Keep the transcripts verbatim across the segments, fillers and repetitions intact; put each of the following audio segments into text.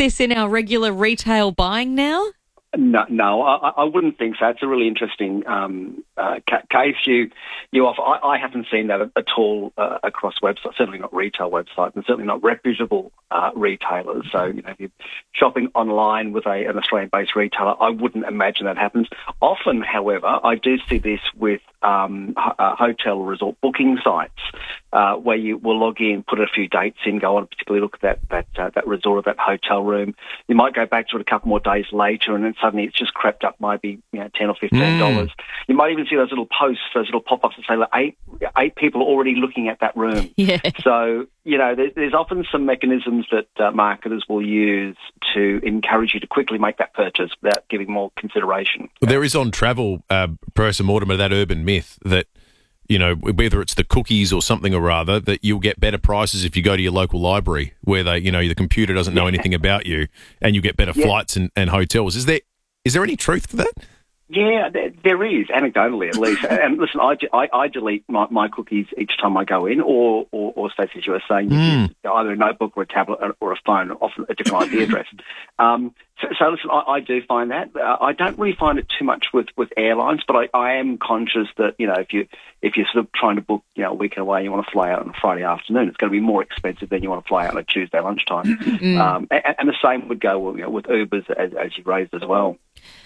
this in our regular retail buying now? No, no, I, I wouldn't think so. It's a really interesting um, uh, ca- case you you offer. I, I haven't seen that at all uh, across websites, certainly not retail websites, and certainly not reputable uh, retailers. So, you know, if you're shopping online with a, an Australian-based retailer, I wouldn't imagine that happens. Often, however, I do see this with um, h- uh, hotel or resort booking sites uh, where you will log in, put a few dates in, go on, particularly look at that that uh, that resort or that hotel room. You might go back to it a couple more days later, and then suddenly it's just crept up maybe, you know, ten or fifteen dollars. Mm. You might even see those little posts, those little pop-ups that say, like, eight eight people are already looking at that room. Yeah. So, you know, there, there's often some mechanisms that uh, marketers will use to encourage you to quickly make that purchase without giving more consideration. Well, there is on travel, uh, Professor Mortimer, that urban myth that, you know, whether it's the cookies or something or other, that you'll get better prices if you go to your local library where they, you know, the computer doesn't know anything about you, and you get better yeah. flights and, and hotels. Is there is there any truth to that? Yeah, there, there is, anecdotally at least. And listen, I, I, I delete my, my cookies each time I go in, or, or, or Stacey, as you were saying, you Mm. use either a notebook or a tablet or a phone, often a different I P address. Um, so, so listen, I, I do find that. Uh, I don't really find it too much with, with airlines, but I, I am conscious that, you know, if, you, if you're sort of trying to book, you know, a weekend away, you want to fly out on a Friday afternoon, it's going to be more expensive than you want to fly out on a Tuesday lunchtime. Mm. Um, and, and the same would go with, you know, with Ubers, as, as you raised as well.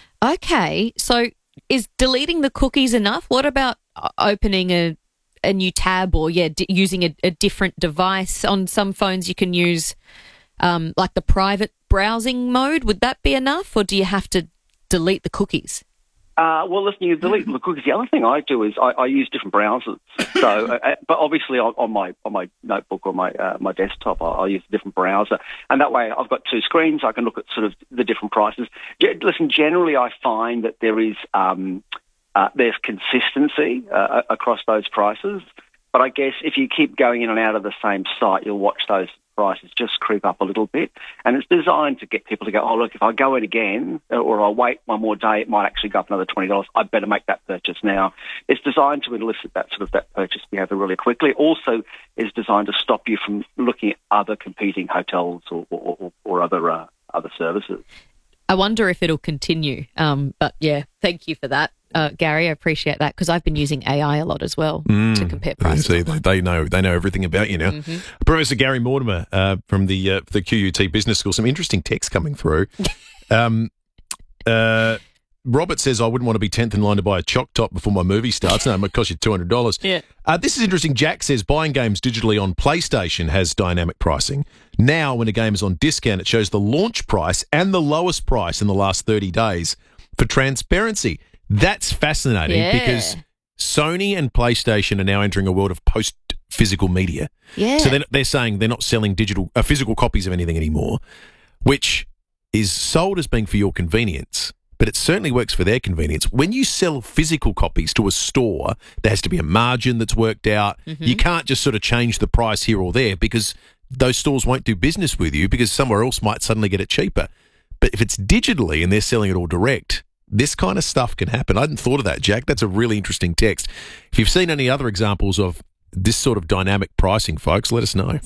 Okay, so is deleting the cookies enough? What about opening a a new tab or, yeah, d- using a, a different device? On some phones you can use um, like the private browsing mode. Would that be enough, or do you have to delete the cookies? Uh, well, listen, you delete the cookies. The other thing I do is I, I use different browsers. So, uh, but obviously on, on my on my notebook or my uh, my desktop, I, I use a different browser, and that way I've got two screens. I can look at sort of the different prices. Ge- listen, generally I find that there is um, uh, there's consistency uh, across those prices. But I guess if you keep going in and out of the same site, you'll watch those prices just creep up a little bit. And it's designed to get people to go, oh, look, if I go in again or I wait one more day, it might actually go up another twenty dollars. I better make that purchase now. It's designed to elicit that sort of that purchase behaviour really quickly. It also is designed to stop you from looking at other competing hotels or, or, or other uh, other services. I wonder if it'll continue. Um, but, yeah, thank you for that, uh, Gary. I appreciate that, because I've been using A I a lot as well mm. to compare prices. See, they, they know they know everything about you now. Mm-hmm. Professor Gary Mortimer uh, from the uh, the Q U T Business School. Some interesting text coming through. um, uh, Robert says, I wouldn't want to be tenth in line to buy a Choc Top before my movie starts. No, it might cost you two hundred dollars. Yeah. Uh, this is interesting. Jack says, buying games digitally on PlayStation has dynamic pricing. Now, when a game is on discount, it shows the launch price and the lowest price in the last thirty days for transparency. That's fascinating Yeah. because Sony and PlayStation are now entering a world of post-physical media. Yeah. So they're, they're saying they're not selling digital uh, physical copies of anything anymore, which is sold as being for your convenience, but it certainly works for their convenience. When you sell physical copies to a store, there has to be a margin that's worked out. Mm-hmm. You can't just sort of change the price here or there because those stores won't do business with you because somewhere else might suddenly get it cheaper. But if it's digitally and they're selling it all direct, this kind of stuff can happen. I hadn't thought of that, Jack. That's a really interesting text. If you've seen any other examples of this sort of dynamic pricing, folks, let us know.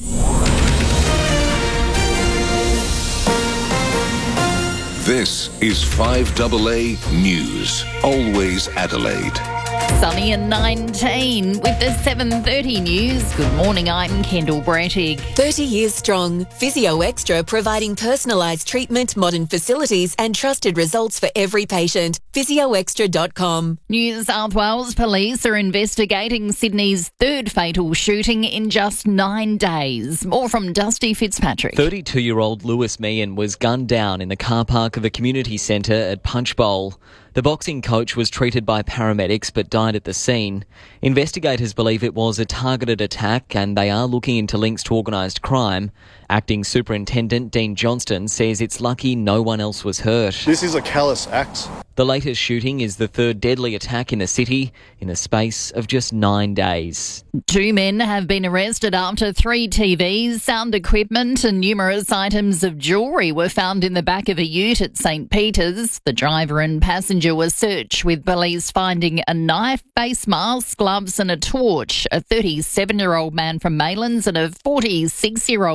This is five A A News, always Adelaide. Sunny and nineteen with the seven thirty news. Good morning, I'm Kendall Brettig. thirty years strong. Physio Extra providing personalised treatment, modern facilities and trusted results for every patient. physio extra dot com. New South Wales police are investigating Sydney's third fatal shooting in just nine days. More from Dusty Fitzpatrick. thirty-two-year-old Lewis Meehan was gunned down in the car park of a community centre at Punchbowl. The boxing coach was treated by paramedics but died at the scene. Investigators believe it was a targeted attack and they are looking into links to organised crime. Acting Superintendent Dean Johnston says it's lucky no one else was hurt. This is a callous act. The latest shooting is the third deadly attack in the city in the space of just nine days. Two men have been arrested after three T Vs, sound equipment and numerous items of jewellery were found in the back of a ute at St Peter's. The driver and passenger were searched, with police finding a knife, face mask, gloves and a torch. A thirty-seven-year-old man from Maylands and a forty-six-year-old from Mod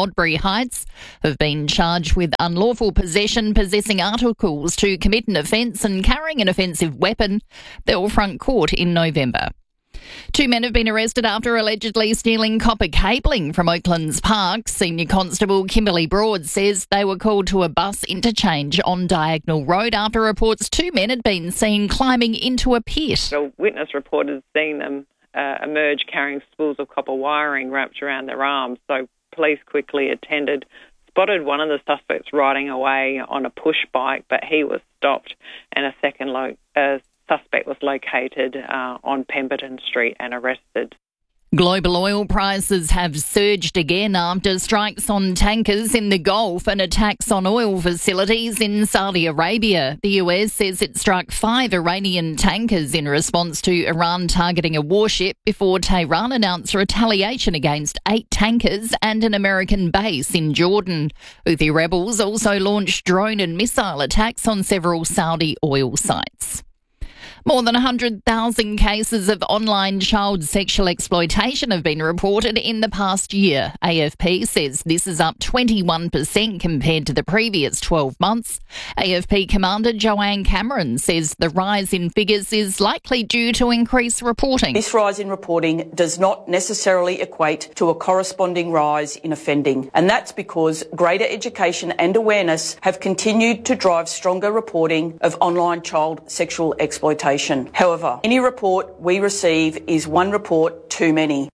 Modbury Heights have been charged with unlawful possession, possessing articles to commit an offence and carrying an offensive weapon. They'll front court in November. Two men have been arrested after allegedly stealing copper cabling from Oakland's park. Senior Constable Kimberly Broad says they were called to a bus interchange on Diagonal Road after reports two men had been seen climbing into a pit. A witness reported seeing them uh, emerge carrying spools of copper wiring wrapped around their arms. So police quickly attended, spotted one of the suspects riding away on a push bike, but he was stopped, and a second lo- uh, suspect was located uh, on Pemberton Street and arrested. Global oil prices have surged again after strikes on tankers in the Gulf and attacks on oil facilities in Saudi Arabia. The U S says it struck five Iranian tankers in response to Iran targeting a warship before Tehran announced retaliation against eight tankers and an American base in Jordan. Houthi rebels also launched drone and missile attacks on several Saudi oil sites. More than one hundred thousand cases of online child sexual exploitation have been reported in the past year. A F P says this is up twenty-one percent compared to the previous twelve months. A F P Commander Joanne Cameron says the rise in figures is likely due to increased reporting. This rise in reporting does not necessarily equate to a corresponding rise in offending, and that's because greater education and awareness have continued to drive stronger reporting of online child sexual exploitation. However, any report we receive is one report too many.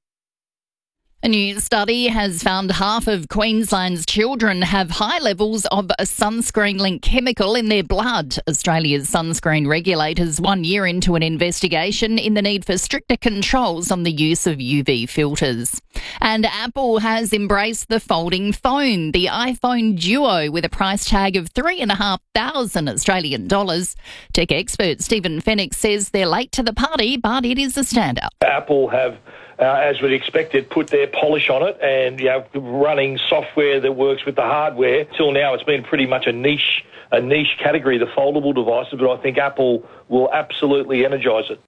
A new study has found half of Queensland's children have high levels of a sunscreen-linked chemical in their blood. Australia's sunscreen regulators one year into an investigation in the need for stricter controls on the use of U V filters. And Apple has embraced the folding phone, the iPhone Duo, with a price tag of three thousand five hundred Australian dollars. Tech expert Stephen Fennick says they're late to the party, but it is a standout. Apple have Uh, as we'd expected, put their polish on it and, you know, running software that works with the hardware. Till now, it's been pretty much a niche, a niche category, the foldable devices, but I think Apple will absolutely energise it.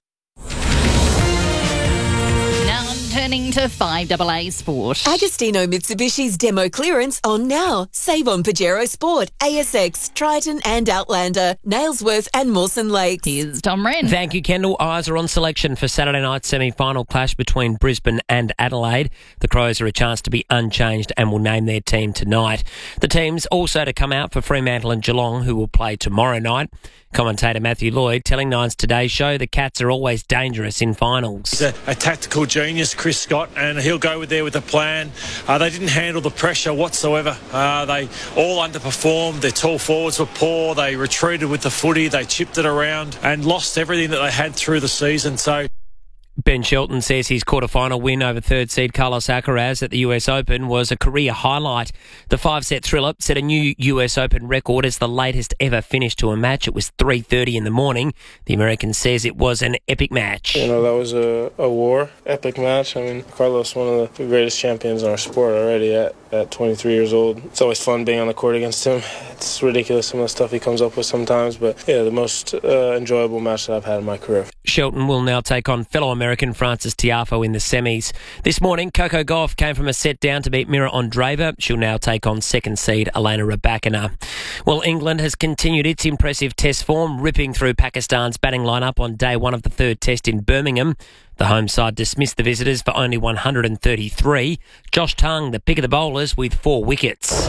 Now turning to five A A Sport. Agostino Mitsubishi's demo clearance on now. Save on Pajero Sport, A S X, Triton and Outlander, Nailsworth and Mawson Lakes. Here's Tom Wren. Thank you, Kendall. Eyes are on selection for Saturday night's semi-final clash between Brisbane and Adelaide. The Crows are a chance to be unchanged and will name their team tonight. The teams also to come out for Fremantle and Geelong, who will play tomorrow night. Commentator Matthew Lloyd telling Nine's Today Show the Cats are always dangerous in finals. He's a, a tactical genius, Chris Scott, and he'll go there with a plan. Uh, they didn't handle the pressure whatsoever. Uh, they all underperformed. Their tall forwards were poor. They retreated with the footy. They chipped it around and lost everything that they had through the season. So Ben Shelton says his quarter-final win over third seed Carlos Alcaraz at the U S Open was a career highlight. The five-set thriller set a new U S Open record as the latest ever finish to a match. It was three thirty in the morning. The American says it was an epic match. You know, that was a, a war, epic match. I mean, Carlos, one of the greatest champions in our sport already at, at twenty-three years old. It's always fun being on the court against him. It's ridiculous some of the stuff he comes up with sometimes, but yeah, the most uh, enjoyable match that I've had in my career. Shelton will now take on fellow American Frances Tiafoe in the semis. This morning, Coco Gauff came from a set down to beat Mira Andreeva. She'll now take on second seed Elena Rybakina. Well, England has continued its impressive test form, ripping through Pakistan's batting lineup on day one of the third test in Birmingham. The home side dismissed the visitors for only one hundred thirty-three. Josh Tongue, the pick of the bowlers, with four wickets.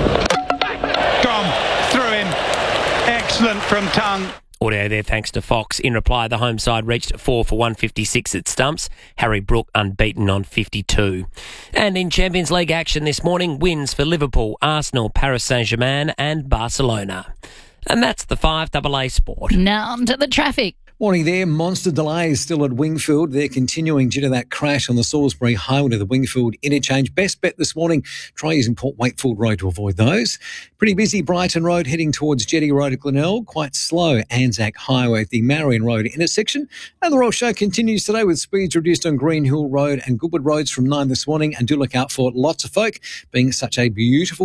Gone through him. Excellent from Tongue. Audio there thanks to Fox. In reply, the home side reached four for one fifty-six at stumps. Harry Brook unbeaten on fifty-two. And in Champions League action this morning, wins for Liverpool, Arsenal, Paris Saint-Germain and Barcelona. And that's the five A A Sport. Now to the traffic. Morning there. Monster delays still at Wingfield. They're continuing due to that crash on the Salisbury Highway to the Wingfield interchange. Best bet this morning, try using Port Wakefield Road to avoid those. Pretty busy Brighton Road heading towards Jetty Road at Glenelg. Quite slow Anzac Highway at the Marion Road intersection. And the Royal Show continues today with speeds reduced on Green Hill Road and Goodwood Roads from nine this morning. And do look out for lots of folk, being such a beautiful day.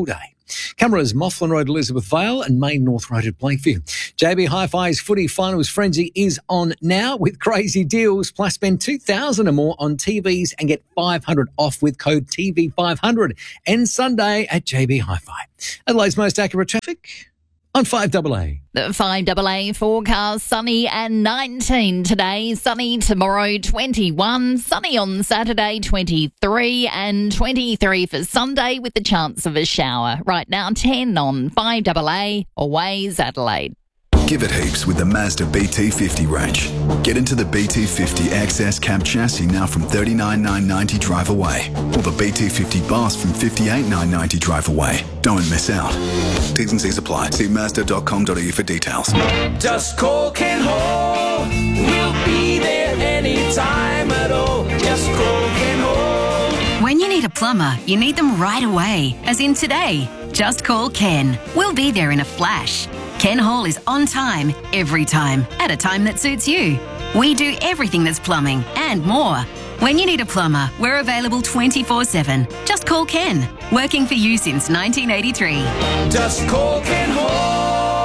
Cameras, Mofflin Road, Elizabeth Vale and Main North Road at Blakeview. J B Hi-Fi's footy finals frenzy is on now with crazy deals. Plus spend two thousand dollars or more on T Vs and get five hundred dollars off with code T V five hundred. And Sunday at J B Hi-Fi. Adelaide's most accurate traffic on five A A. The five A A forecast, sunny and nineteen today, sunny tomorrow twenty-one, sunny on Saturday twenty-three and twenty-three for Sunday with the chance of a shower. Right now ten on five A A, Always Adelaide. Give it heaps with the Mazda B T fifty range. Get into the B T fifty X S cab chassis now from thirty-nine thousand nine hundred ninety dollars drive away, or the B T fifty Bus from fifty-eight thousand nine hundred ninety dollars drive away. Don't miss out. T's and C's apply. See mazda dot com dot a u for details. Just call Ken Hall. We'll be there anytime at all. Just call Ken Hall. When you need a plumber, you need them right away, as in today. Just call Ken. We'll be there in a flash. Ken Hall is on time, every time, at a time that suits you. We do everything that's plumbing and more. When you need a plumber, we're available twenty-four seven. Just call Ken. Working for you since nineteen eighty-three. Just call Ken Hall.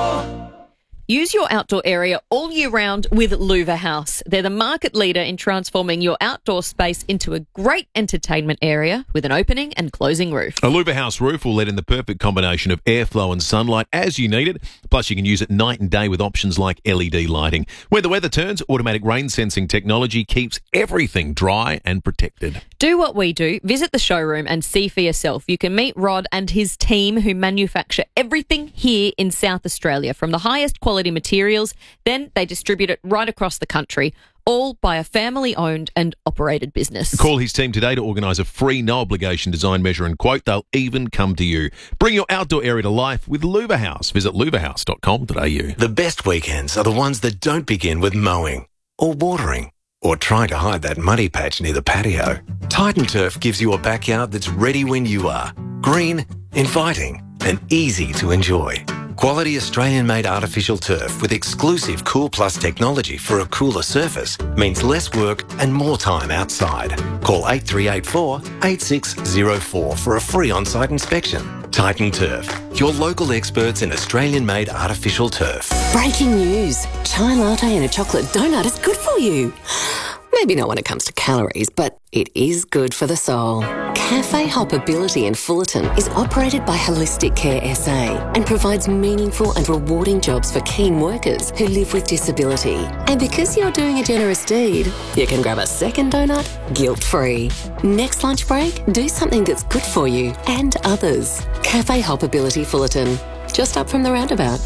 Use your outdoor area all year round with Louver House. They're the market leader in transforming your outdoor space into a great entertainment area with an opening and closing roof. A Louver House roof will let in the perfect combination of airflow and sunlight as you need it. Plus, you can use it night and day with options like L E D lighting. When the weather turns, automatic rain sensing technology keeps everything dry and protected. Do what we do. Visit the showroom and see for yourself. You can meet Rod and his team who manufacture everything here in South Australia from the highest quality materials. Then they distribute it right across the country, all by a family-owned and operated business. Call his team today to organise a free, no-obligation design, measure and quote. They'll even come to you. Bring your outdoor area to life with Louver House. Visit louver house dot com dot a u. The best weekends are the ones that don't begin with mowing or watering or trying to hide that muddy patch near the patio. Titan Turf gives you a backyard that's ready when you are. Green, inviting and easy to enjoy. Quality Australian-made artificial turf with exclusive Cool Plus technology for a cooler surface means less work and more time outside. Call eight three eight four, eight six zero four for a free on-site inspection. Titan Turf, your local experts in Australian-made artificial turf. Breaking news. Chai latte and a chocolate donut is good for you. Maybe not when it comes to calories, but it is good for the soul. Cafe Hoppability in Fullerton is operated by Holistic Care S A and provides meaningful and rewarding jobs for keen workers who live with disability. And because you're doing a generous deed, you can grab a second donut guilt-free. Next lunch break, do something that's good for you and others. Cafe Hoppability Fullerton, just up from the roundabout.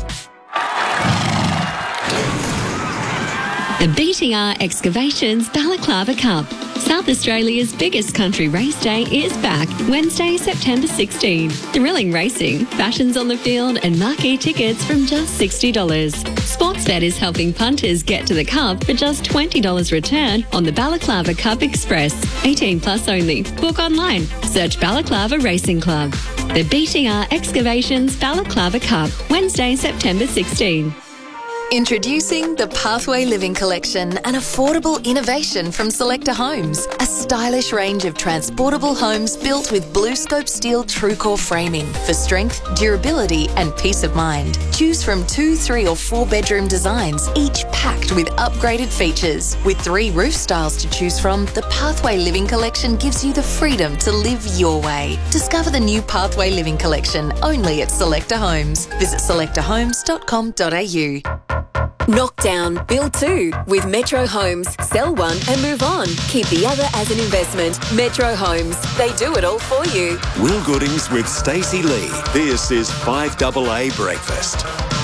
The B T R Excavations Balaclava Cup. South Australia's biggest country race day is back, Wednesday, September sixteenth. Thrilling racing, fashions on the field and marquee tickets from just sixty dollars. Sportsbet is helping punters get to the Cup for just twenty dollars return on the Balaclava Cup Express. eighteen plus only. Book online. Search Balaclava Racing Club. The B T R Excavations Balaclava Cup, Wednesday, September sixteenth. Introducing the Pathway Living Collection, an affordable innovation from Selector Homes. A stylish range of transportable homes built with BlueScope steel TrueCore framing for strength, durability and peace of mind. Choose from two, three or four bedroom designs, each packed with upgraded features. With three roof styles to choose from, the Pathway Living Collection gives you the freedom to live your way. Discover the new Pathway Living Collection only at Selector Homes. Visit selector homes dot com dot a u. Knock down, build two with Metro Homes. Sell one and move on. Keep the other as an investment. Metro Homes. They do it all for you. Will Goodings with Stacey Lee. This is five A A Breakfast.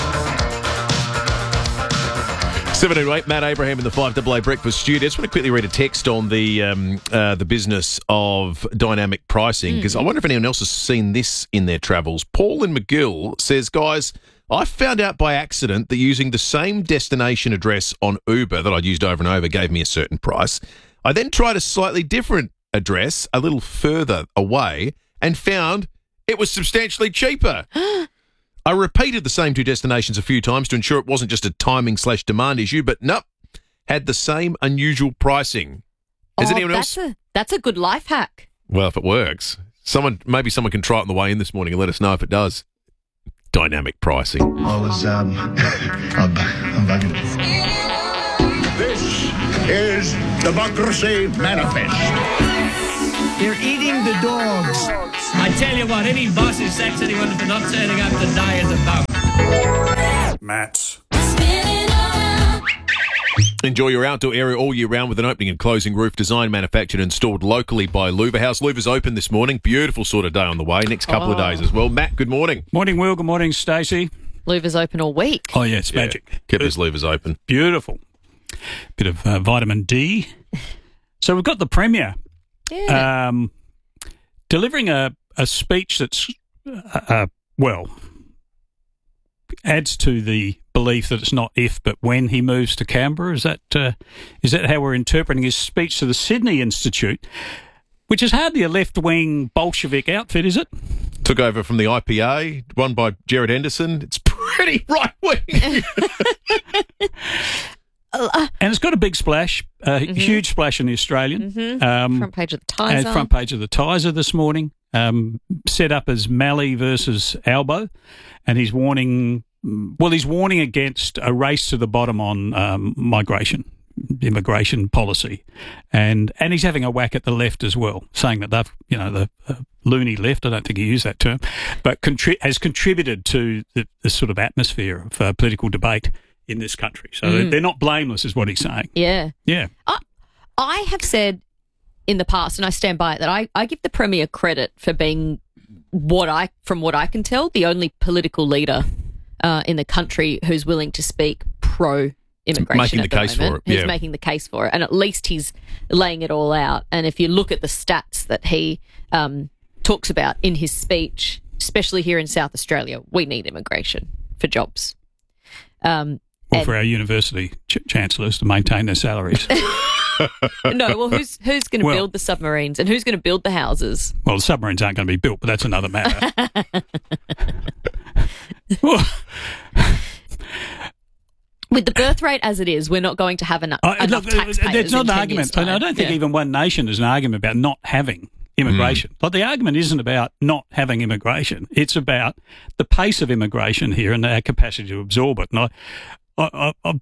seven oh eight, Matt Abraham in the five A A Breakfast Studio. I just want to quickly read a text on the um, uh, the business of dynamic pricing, because mm. I wonder if anyone else has seen this in their travels. Paul in McGill says, guys, I found out by accident that using the same destination address on Uber that I'd used over and over gave me a certain price. I then tried a slightly different address a little further away and found it was substantially cheaper. I repeated the same two destinations a few times to ensure it wasn't just a timing slash demand issue, but nope, had the same unusual pricing. Has oh, anyone that's else? A, that's a good life hack. Well, if it works. Someone, maybe someone can try it on the way in this morning and let us know if it does. Dynamic pricing. I was, um, I'm, I'm bugging. This is Democracy Manifest. You're eating the dogs. I tell you what, any boss who sacks anyone for not turning up today is a bum. Matt. Enjoy your outdoor area all year round with an opening and closing roof designed, manufactured and stored locally by Louver House. Louver's open this morning. Beautiful sort of day on the way. Next couple oh. of days as well. Matt, good morning. Morning, Will. Good morning, Stacey. Louver's open all week. Oh, yeah, it's yeah. magic. Kept his Louver's open. Beautiful. Bit of uh, vitamin D. So we've got the Premier yeah. um, delivering a, a speech that's, uh, uh, well, adds to the belief that it's not if but when he moves to Canberra. Is that uh, is that how we're interpreting his speech to the Sydney Institute, which is hardly a left-wing Bolshevik outfit, is it? Took over from the I P A, run by Gerard Henderson. It's pretty right-wing. And it's got a big splash, a mm-hmm. huge splash in the Australian. Mm-hmm. Um, front page of the Tiser. Front page of the Tiser this morning. Um, set up as Malley versus Albo, and he's warning. Well, he's warning against a race to the bottom on um, migration, immigration policy, and and he's having a whack at the left as well, saying that they've, you know, the uh, loony left. I don't think he used that term, but contri- has contributed to the, the sort of atmosphere of uh, political debate in this country. So mm. they're not blameless, is what he's saying. Yeah, yeah. I, I have said in the past, and I stand by it, that I, I give the Premier credit for being what I, from what I can tell, the only political leader uh, in the country who's willing to speak pro immigration. Making at the, the case moment. for it. He's yeah. making the case for it, and at least he's laying it all out. And if you look at the stats that he um, talks about in his speech, especially here in South Australia, we need immigration for jobs. Um, or for our university ch- chancellors to maintain their salaries. No, well, who's who's going to well, build the submarines and who's going to build the houses? Well, the submarines aren't going to be built, but that's another matter. With the birth rate as it is, we're not going to have enough, uh, enough look, taxpayers. That's not in an ten argument. years' time. I don't think yeah. even One Nation is an argument about not having immigration. Mm. Like the argument isn't about not having immigration. It's about the pace of immigration here and our capacity to absorb it. And I, I, I,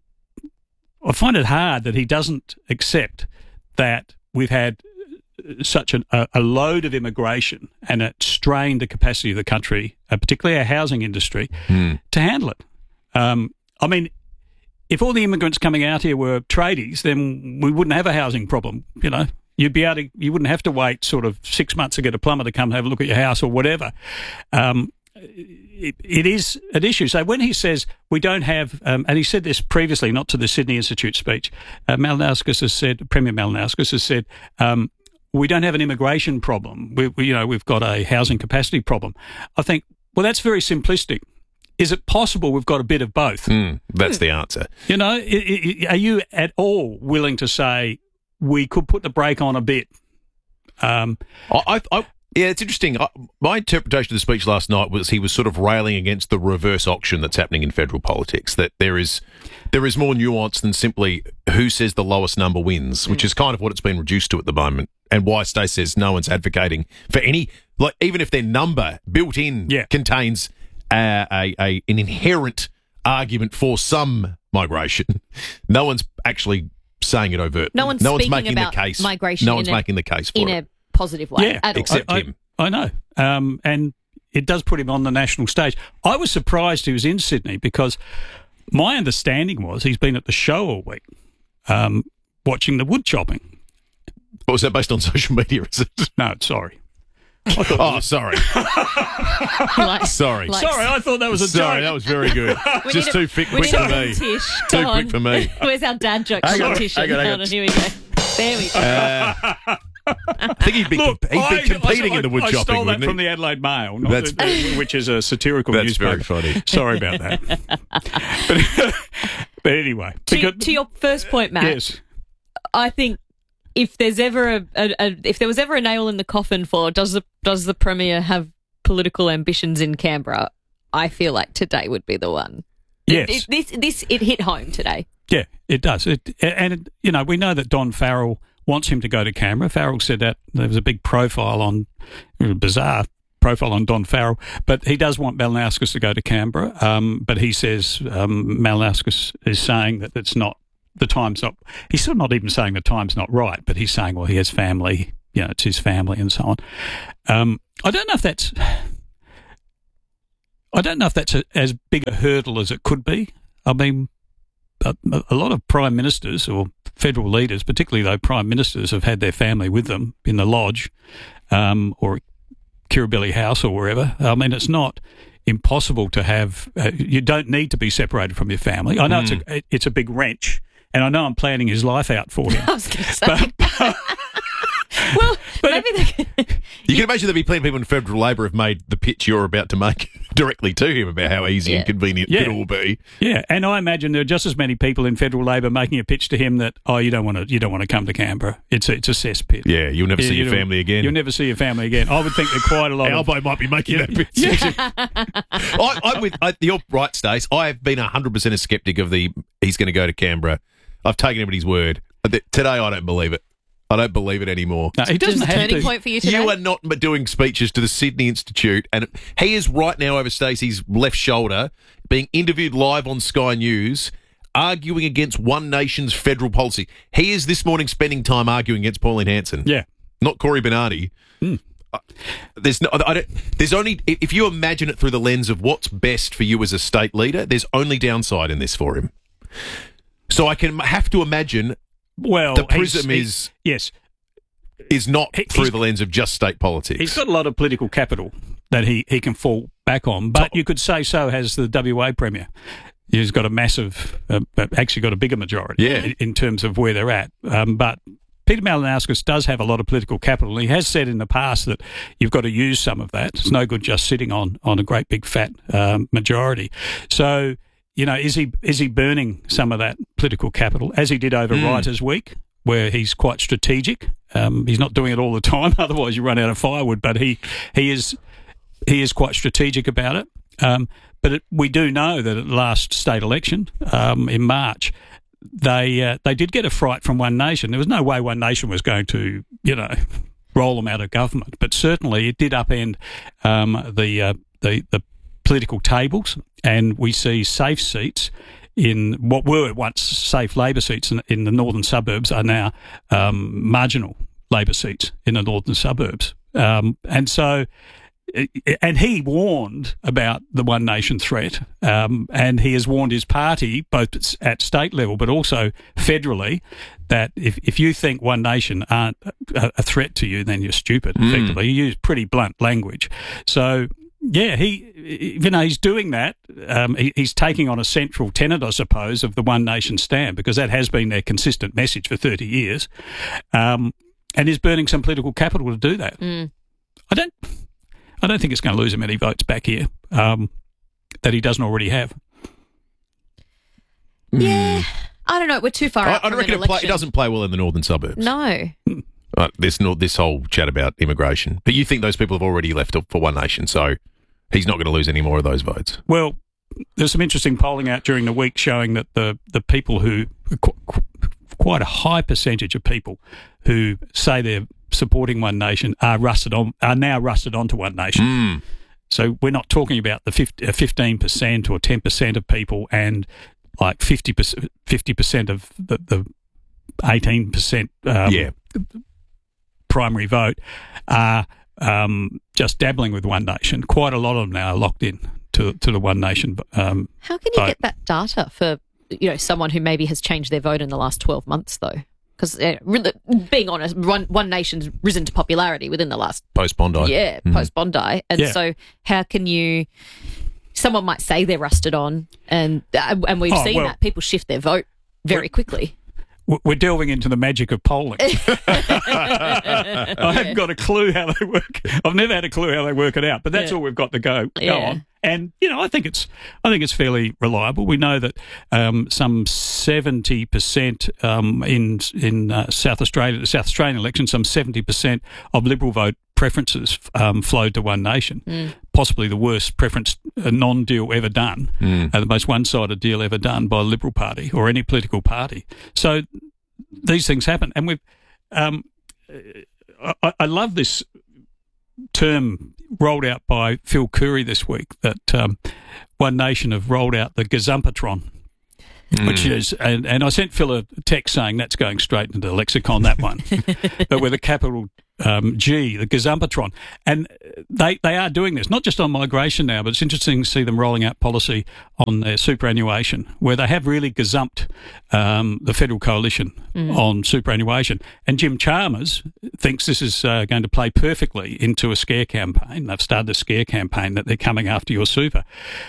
I find it hard that he doesn't accept that we've had such an, a, a load of immigration and it strained the capacity of the country, uh, particularly our housing industry, mm. to handle it. Um, I mean, if all the immigrants coming out here were tradies, then we wouldn't have a housing problem, you know. You'd be able to, you wouldn't have to wait sort of six months to get a plumber to come have a look at your house or whatever. Um, it, it is an issue. So when he says we don't have, um, and he said this previously, not to the Sydney Institute speech, uh, Malinauskas has said, Premier Malinauskas has said, um, we don't have an immigration problem. We, we, you know, we've got a housing capacity problem. I think, well, that's very simplistic. Is it possible we've got a bit of both? Mm, that's the answer. You know, I, I, are you at all willing to say we could put the brake on a bit? Um, I, I, yeah, it's interesting. I, my interpretation of the speech last night was he was sort of railing against the reverse auction that's happening in federal politics, that there is there is more nuance than simply who says the lowest number wins, which is kind of what it's been reduced to at the moment, and why Stacey says no one's advocating for any, like even if their number built in yeah. contains a, a, a an inherent argument for some migration, no one's actually saying it overtly. No one's, no one's speaking making about the case. migration. No one's in making a, the case for in it. a positive way. Yeah, at all. except I, him. I, I know, um, and it does put him on the national stage. I was surprised he was in Sydney because my understanding was he's been at the show all week, um, watching the wood chopping. What was that based on social media? Is it? No, sorry. Oh, sorry. Like, sorry. like, sorry, I thought that was a sorry, joke. that was very good. Just too quick, quick for me. Tish. Too Go quick on. for me. Where's our dad joke Hang on, competition? hang on, hang on. Hold on, here we go. There we go. Uh, I think he'd be, Look, comp- he'd I, be competing I, in the wood I chopping, stole that wouldn't from he? the Adelaide Mail, not That's- the, which is a satirical That's newspaper. very funny. Sorry about that. but, but anyway. To, because- to your first point, Matt, yes. I think if there's ever a, a, a if there was ever a nail in the coffin for does the does the Premier have political ambitions in Canberra, I feel like today would be the one. Yes. It, it, this this it hit home today. Yeah, it does. It, and, it, you know, we know that Don Farrell wants him to go to Canberra. Farrell said that there was a big profile on, bizarre profile on Don Farrell, but he does want Malinauskas to go to Canberra. Um, but he says um, Malinauskas is saying that it's not, the time's not, he's still not even saying the time's not right, but he's saying, well, he has family, you know, it's his family and so on. Um, I don't know if that's, I don't know if that's a, as big a hurdle as it could be. I mean, a, a lot of prime ministers or federal leaders, particularly though prime ministers, have had their family with them in the lodge um, or Kirribilli House or wherever. I mean, it's not impossible to have, uh, you don't need to be separated from your family. I know mm. it's, a, it's a big wrench, and I know I'm planning his life out for him. I was going to say. But, but, well, but maybe they can... You can imagine there'd be plenty of people in federal Labor have made the pitch you're about to make directly to him about how easy Yeah. and convenient Yeah. it all be. Yeah, and I imagine there are just as many people in federal Labor making a pitch to him that, oh, you don't want to, you don't want to come to Canberra. It's a, it's a cesspit. Yeah, you'll never Yeah, see you your don't- family again. You'll never see your family again. I would think that quite a lot of... Albo might be making that pitch. Yeah. I, I'm with I, you're right, Stace. I have been one hundred percent a sceptic of the he's going to go to Canberra. I've taken him at his word. Today, I don't believe it. I don't believe it anymore. No, he doesn't Just a have turning to. point for you today? You are not doing speeches to the Sydney Institute, and he is right now over Stacey's left shoulder, being interviewed live on Sky News, arguing against One Nation's federal policy. He is this morning spending time arguing against Pauline Hanson. Yeah. Not Corey Bernardi. Mm. Uh, There's no. I don't, there's only if you imagine it through the lens of what's best for you as a state leader. There's only downside in this for him. So I can have to imagine. Well, the he's- prism he- is yes, is not He- through he's- the lens of just state politics. he's got a lot of political capital that he, he can fall back on, but you could say so has the W A Premier. He's got a massive, uh, actually got a bigger majority Yeah. in, in terms of where they're at. Um, but Peter Malinauskas does have a lot of political capital. He has said in the past that you've got to use some of that. It's no good just sitting on, on a great big fat um, majority. So, you know, is he is he burning some of that political capital, as he did over Mm. Writers' Week, where he's quite strategic? Um, he's not doing it all the time, otherwise you run out of firewood. But he he is he is quite strategic about it. Um, but it, we do know that at the last state election um, in March, they uh, they did get a fright from One Nation. There was no way One Nation was going to, you know, roll them out of government, but certainly it did upend um, the uh, the the political tables, and we see safe seats in what were once safe Labor seats in, in the northern suburbs are now um, marginal Labor seats in the northern suburbs. Um, and so, and he warned about the One Nation threat, um, and he has warned his party, both at state level but also federally, that if, if you think One Nation aren't a, a threat to you, then you're stupid, Mm. effectively. He used pretty blunt language. So, yeah, he, you know, he's doing that. Um, he, he's taking on a central tenet, I suppose, of the One Nation stand, because that has been their consistent message for thirty years, um, and is burning some political capital to do that. Mm. I don't, I don't think it's going to lose him any votes back here um, that he doesn't already have. Yeah. I don't know. We're too far I, out I from reckon an it, play, it election. doesn't play well in the northern suburbs. No. Uh, this not this whole chat about immigration, but you think those people have already left for One Nation, so he's not going to lose any more of those votes. Well, there's some interesting polling out during the week showing that the, the people who, qu- qu- quite a high percentage of people who say they're supporting One Nation are rusted on, are now rusted onto One Nation. Mm. So we're not talking about the fifteen percent or ten percent of people and like fifty percent, fifty percent of the, the eighteen percent um, Yeah. primary vote are um, just dabbling with One Nation. Quite a lot of them now are locked in to to the One Nation. Um, How can you vote. get that data for, you know, someone who maybe has changed their vote in the last twelve months, though? Because, uh, really, being honest, One, One Nation's risen to popularity within the last... Post Bondi. Yeah, Mhm. post Bondi. And Yeah. so how can you... Someone might say they're rusted on, and uh, and we've Oh, seen well- that. People shift their vote very quickly. W- We're delving into the magic of polling. I haven't got a clue how they work. I've never had a clue how they work it out, but that's Yeah. all we've got to go, go Yeah. on. And you know, I think it's I think it's fairly reliable. We know that um, some seventy percent um, in in uh, South Australia, the South Australian election, some seventy percent of Liberal vote preferences um, flowed to One Nation. Mm. Possibly the worst preference uh, non-deal ever done, Mm. uh, the most one-sided deal ever done by a Liberal Party or any political party. So these things happen, and we've um, I, I love this term rolled out by Phil Curry this week that um, One Nation have rolled out the gazumpatron. Mm. Which is, and, and I sent Phil a text saying that's going straight into the lexicon, that one, but with a capital um, G, the gazumpatron. And they they are doing this, not just on migration now, but it's interesting to see them rolling out policy on their superannuation, where they have really gazumped um, the federal coalition mm. on superannuation. And Jim Chalmers thinks this is uh, going to play perfectly into a scare campaign. They've started a scare campaign that they're coming after your super.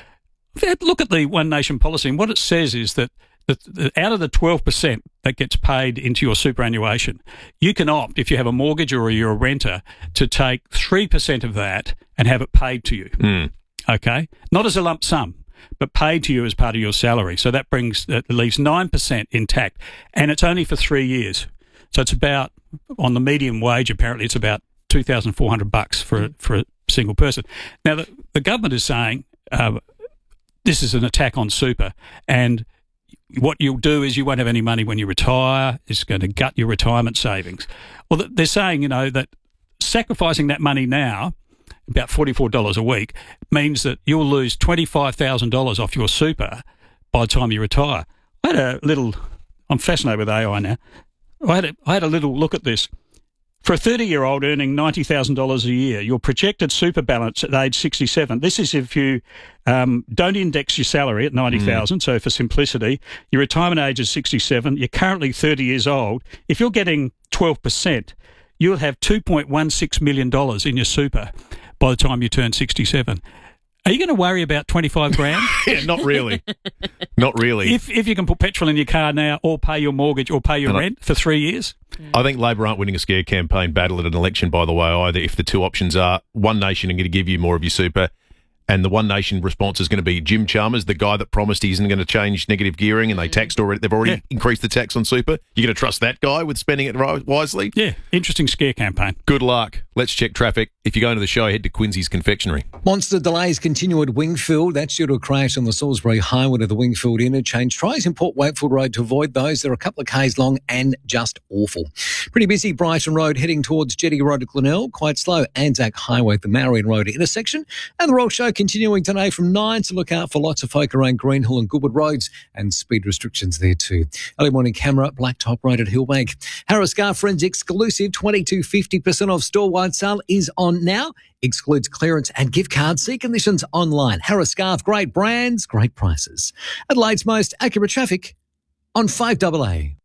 Look at the One Nation policy, and what it says is that the, the, out of the twelve percent that gets paid into your superannuation, you can opt, if you have a mortgage or you're a renter, to take three percent of that and have it paid to you. Mm. Okay? Not as a lump sum, but paid to you as part of your salary. So that brings, that leaves nine percent intact, and it's only for three years. So it's about, on the median wage, apparently it's about two thousand four hundred bucks for, for a single person. Now, the, the government is saying, uh, this is an attack on super, and what you'll do is you won't have any money when you retire. It's going to gut your retirement savings. Well, they're saying, you know, that sacrificing that money now, about forty-four dollars a week, means that you'll lose twenty-five thousand dollars off your super by the time you retire. I had a little, I'm fascinated with A I now. I had a, I had a little look at this. For a thirty-year-old earning ninety thousand dollars a year, your projected super balance at age sixty-seven, this is if you um, don't index your salary at ninety thousand dollars, mm. so for simplicity, your retirement age is sixty-seven, you're currently thirty years old. If you're getting twelve percent, you'll have two point one six million dollars in your super by the time you turn sixty-seven. Are you going to worry about twenty-five grand? Yeah, not really. Not really. If if you can put petrol in your car now, or pay your mortgage, or pay your and rent I, for three years. I think Labor aren't winning a scare campaign battle at an election, by the way, either. If the two options are One Nation are going to give you more of your super, and the One Nation response is going to be Jim Chalmers, the guy that promised he isn't going to change negative gearing, and they taxed already. They've already yeah. increased the tax on super. You're going to trust that guy with spending it wisely? Yeah, interesting scare campaign. Good luck. Let's check traffic. If you're going to the show, head to Quincy's Confectionery. Monster delays continue at Wingfield. That's due to a crash on the Salisbury Highway to the Wingfield interchange. Tries in Port Wakefield Road to avoid those. They're a couple of k's long and just awful. Pretty busy Brighton Road heading towards Jetty Road to Glenelg. Quite slow Anzac Highway at the Marion Road intersection. And the Royal Show continuing today from nine, to look out for lots of folk around Greenhill and Goodwood Roads, and speed restrictions there too. Early morning camera, Blacktop Road at Hillbank. Harris Scar Friends exclusive twenty-two fifty percent off store-wide sale is on now. Excludes clearance and gift cards. See conditions online. Harris Scarf, great brands, great prices. Adelaide's most accurate traffic on five A A.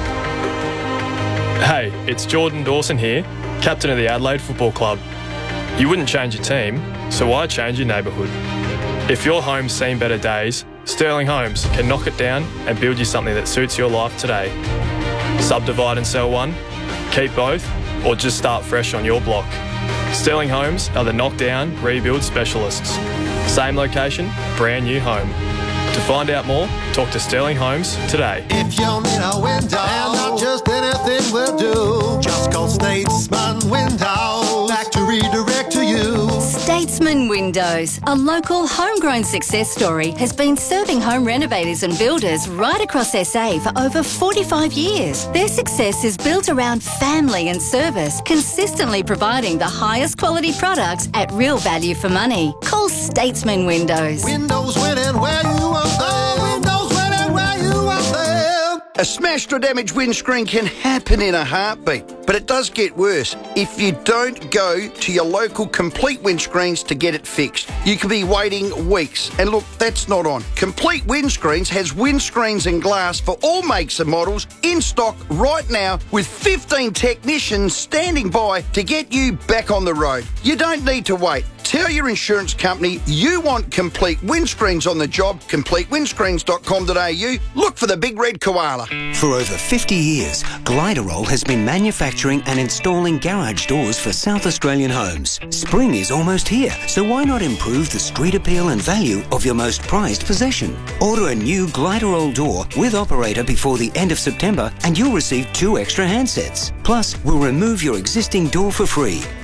Hey, it's Jordan Dawson here, captain of the Adelaide Football Club. You wouldn't change your team, so why change your neighbourhood? If your home's seen better days, Sterling Homes can knock it down and build you something that suits your life today. Subdivide and sell one, keep both, or just start fresh on your block. Sterling Homes are the knockdown, rebuild specialists. Same location, brand new home. To find out more, talk to Sterling Homes today. If you need a window, and not just anything will do, just call Statesman Windows back to redirect to you. Statesman Windows, a local homegrown success story, has been serving home renovators and builders right across S A for over forty-five years. Their success is built around family and service, consistently providing the highest quality products at real value for money. Call Statesman Windows. Windows winning where you are there. Windows winning where you are there. A smashed or damaged windscreen can happen in a heartbeat, but it does get worse if you don't go to your local Complete Windscreens to get it fixed. You could be waiting weeks, and look, that's not on. Complete Windscreens has windscreens and glass for all makes and models in stock right now, with fifteen technicians standing by to get you back on the road. You don't need to wait. Tell your insurance company you want Complete Windscreens on the job. complete windscreens dot com dot a u. Look for the big red koala. For over fifty years, Gliderol has been manufacturing and installing garage doors for South Australian homes. Spring is almost here, so why not improve the street appeal and value of your most prized possession? Order a new Gliderol door with operator before the end of September and you'll receive two extra handsets. Plus, we'll remove your existing door for free.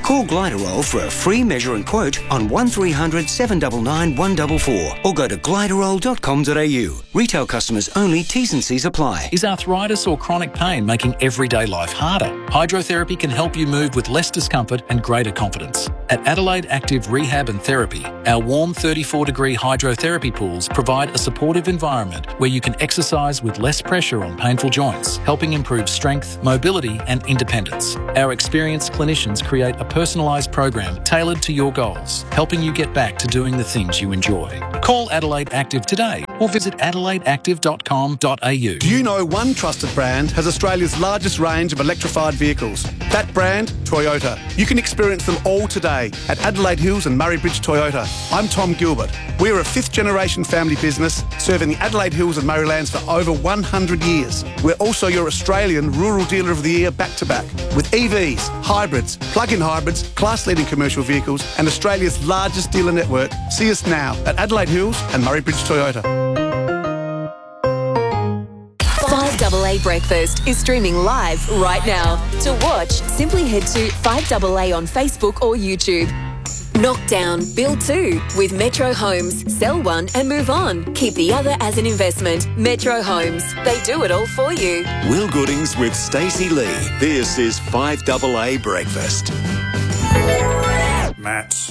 Call Gliderol for a free measure and quote on one three hundred seven nine nine one four four or go to gliderol dot com dot a u. Retail customers only, T's and C's apply. Is arthritis or chronic pain making everyday life harder? Hydrotherapy can help you move with less discomfort and greater confidence. At Adelaide Active Rehab and Therapy, our warm thirty-four degree hydrotherapy pools provide a supportive environment where you can exercise with less pressure on painful joints, helping improve strength, mobility and independence. Our experienced clinicians create a personalised program tailored to your goals, helping you get back to doing the things you enjoy. Call Adelaide Active today or visit adelaide active dot com dot a u. Do you know one trusted brand has Australia's largest range of electrified vehicles? That brand, Toyota. You can experience them all today at Adelaide Hills and Murray Bridge Toyota. I'm Tom Gilbert. We're a fifth generation family business serving the Adelaide Hills and Murraylands for over one hundred years. We're also your Australian Rural Dealer of the Year back to back with E Vs, hybrids, plug-in hybrids, class-leading commercial vehicles and Australia's largest dealer network. See us now at Adelaide Hills and Murray Bridge Toyota. five A A Breakfast is streaming live right now. To watch, simply head to five A A on Facebook or YouTube. Knockdown, build two with Metro Homes. Sell one and move on. Keep the other as an investment. Metro Homes. They do it all for you. Will Goodings with Stacey Lee. This is five A A Breakfast. Matt.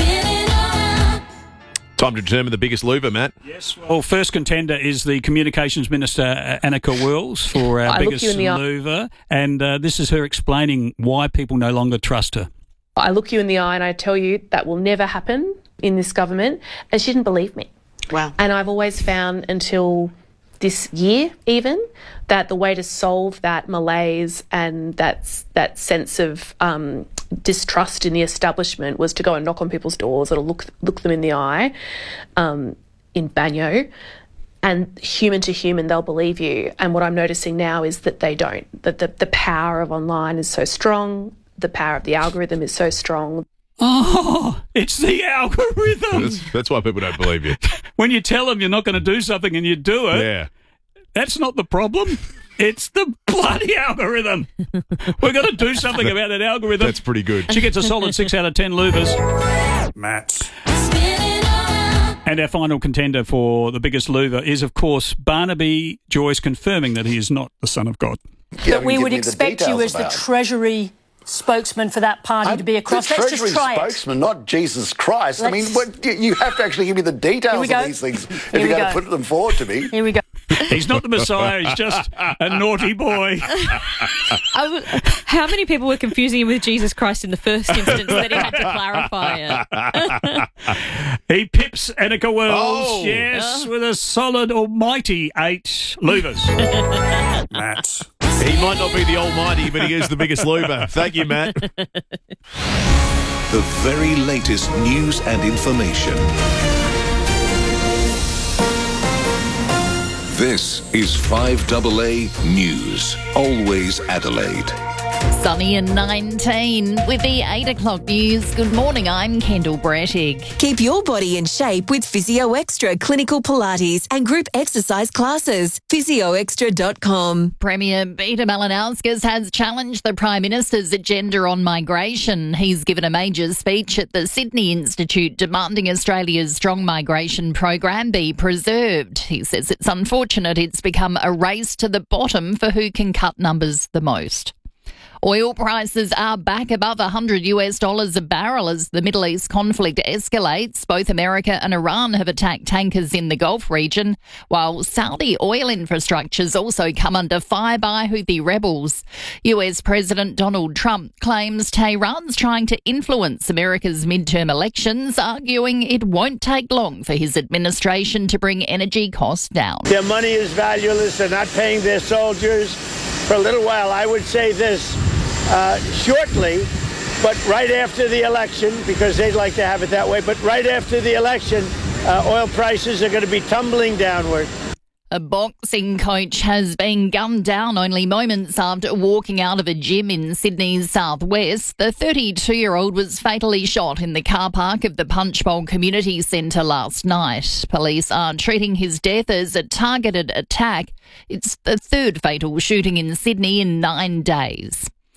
Time to determine the biggest louver, Matt. Yes. Well, first contender is the Communications Minister, uh, Annika Wells, for our I look biggest you in the eye- louver. And uh, this is her explaining why people no longer trust her. I look you in the eye and I tell you that will never happen in this government, and she didn't believe me. Wow. And I've always found until this year even that the way to solve that malaise and that, that sense of um, distrust in the establishment was to go and knock on people's doors or look, look them in the eye um, in Banyo. And human to human, they'll believe you. And what I'm noticing now is that they don't, that the, the power of online is so strong. The power of the algorithm is so strong. Oh, it's the algorithm. That's, that's why people don't believe you. When you tell them you're not going to do something and you do it, Yeah. that's not the problem. It's the bloody algorithm. We've got to do something about that algorithm. That's pretty good. She gets a solid six out of ten louvers. Matt. And our final contender for the biggest louver is, of course, Barnaby Joyce confirming that he is not the son of God. That we would expect you as the Treasury spokesman for that party to be across. The Let's Treasury just try spokesman, not Jesus Christ. I mean, Let's- what, you- you have to actually give me the details Here we of go. these things if Here you're we going to go. put them forward to me. Here we go. He's not the Messiah. He's just a naughty boy. I w- how many people were confusing him with Jesus Christ in the first instance that he had to clarify it? He pips Annika Wells, Oh. yes, with a solid almighty eight louvers. Matt. He might not be the almighty, but he is the biggest louver. Thank you, Matt. The very latest news and information. This is five A A News. Always Adelaide. Sunny and nineteen with the eight o'clock news. Good morning, I'm Kendall Brettig. Keep your body in shape with Physio Extra clinical Pilates and group exercise classes. physio extra dot com. Premier Peter Malinauskas has challenged the Prime Minister's agenda on migration. He's given a major speech at the Sydney Institute demanding Australia's strong migration program be preserved. He says it's unfortunate it's become a race to the bottom for who can cut numbers the most. Oil prices are back above one hundred US dollars a barrel as the Middle East conflict escalates. Both America and Iran have attacked tankers in the Gulf region, while Saudi oil infrastructure's also come under fire by Houthi rebels. U S President Donald Trump claims Tehran's trying to influence America's midterm elections, arguing it won't take long for his administration to bring energy costs down. Their money is valueless. They're not paying their soldiers for a little while. I would say this uh, shortly, but right after the election, because they'd like to have it that way, but right after the election, uh, oil prices are going to be tumbling downward. A boxing coach has been gunned down only moments after walking out of a gym in Sydney's southwest. The thirty-two-year-old was fatally shot in the car park of the Punchbowl Community Centre last night. Police are treating his death as a targeted attack. It's the third fatal shooting in Sydney in nine days.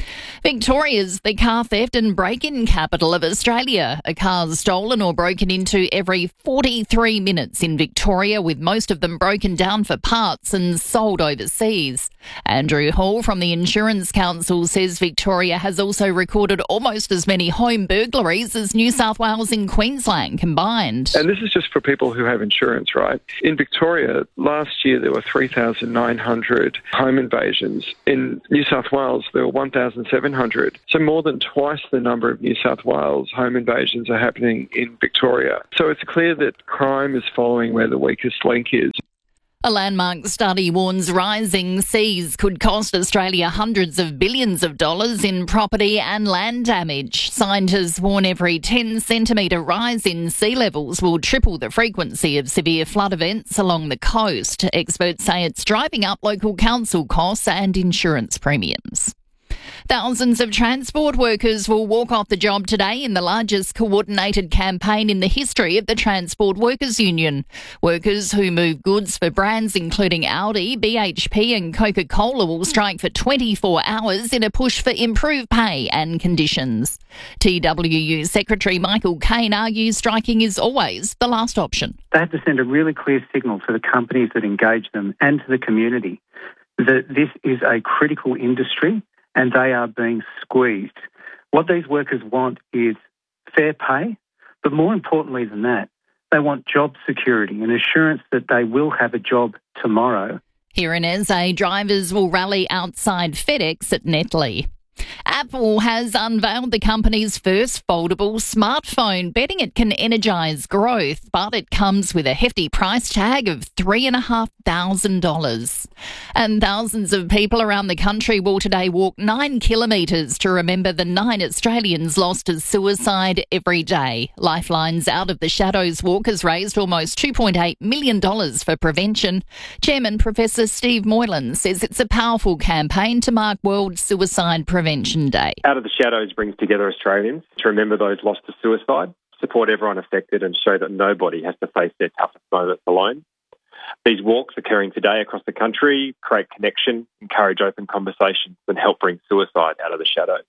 Victoria's the car theft and break-in capital of Australia. A car's stolen or broken into every forty-three minutes in Victoria, with most of them broken down for parts and sold overseas. Andrew Hall from the Insurance Council says Victoria has also recorded almost as many home burglaries as New South Wales and Queensland combined. And this is just for people who have insurance, right? In Victoria, last year there were three thousand nine hundred home invasions. In New South Wales, there were one thousand seven hundred. So more than twice the number of New South Wales home invasions are happening in Victoria. So it's clear that crime is following where the weakest link is. A landmark study warns rising seas could cost Australia hundreds of billions of dollars in property and land damage. Scientists warn every ten centimetre rise in sea levels will triple the frequency of severe flood events along the coast. Experts say it's driving up local council costs and insurance premiums. Thousands of transport workers will walk off the job today in the largest coordinated campaign in the history of the Transport Workers Union. Workers who move goods for brands including Audi, B H P and Coca-Cola will strike for twenty-four hours in a push for improved pay and conditions. T W U Secretary Michael Caine argues striking is always the last option. They have to send a really clear signal to the companies that engage them and to the community that this is a critical industry and they are being squeezed. What these workers want is fair pay, but more importantly than that, they want job security and assurance that they will have a job tomorrow. Here in S A, drivers will rally outside FedEx at Netley. Apple has unveiled the company's first foldable smartphone, betting it can energise growth, but it comes with a hefty price tag of three thousand five hundred dollars. And thousands of people around the country will today walk nine kilometres to remember the nine Australians lost to suicide every day. Lifeline's Out of the Shadows walk has raised almost two point eight million dollars for prevention. Chairman Professor Steve Moylan says it's a powerful campaign to mark World Suicide Prevention Day. Out of the Shadows brings together Australians to remember those lost to suicide, support everyone affected and show that nobody has to face their toughest moments alone. These walks occurring today across the country create connection, encourage open conversations and help bring suicide out of the shadows.